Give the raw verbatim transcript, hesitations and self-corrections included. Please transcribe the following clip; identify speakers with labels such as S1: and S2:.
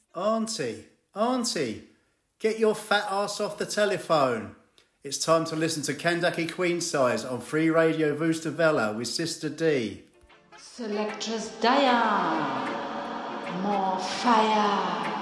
S1: Auntie, Auntie, get your fat ass off the telephone. It's time to listen to Kandaki Queen Size on Free Radio Vustavella with Sister D.
S2: Selectress Diane, more fire.